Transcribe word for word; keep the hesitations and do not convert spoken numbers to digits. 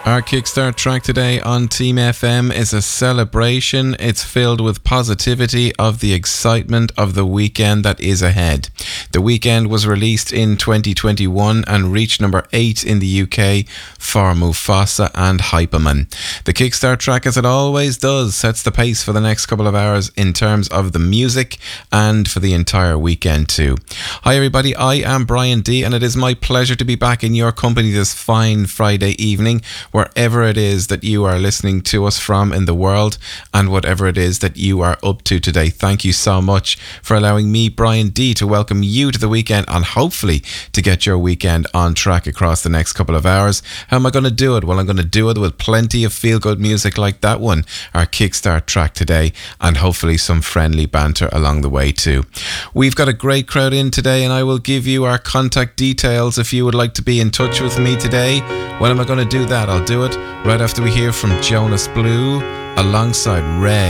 Our Kickstart track today on Team F M is a celebration. It's filled with positivity of the excitement of the weekend that is ahead. The Weeknd was released in twenty twenty-one and reached number eight in the U K for Mufasa and Hyperman. The Kickstart track, as it always does, sets the pace for the next couple of hours in terms of the music and for the entire weekend too. Hi everybody, I am Brian D and it is my pleasure to be back in your company this fine Friday evening, wherever it is that you are listening to us from in the world and whatever it is that you are up to today. Thank you so much for allowing me, Brian D, to welcome you to the weekend and hopefully to get your weekend on track across the next couple of hours. How am I going to do it? Well, I'm going to do it with plenty of feel-good music like that one, our Kickstart track today, and hopefully some friendly banter along the way too. We've got a great crowd in today and I will give you our contact details if you would like to be in touch with me today. When am I going to do that? I'll do it right after we hear from Jonas Blue alongside Ray.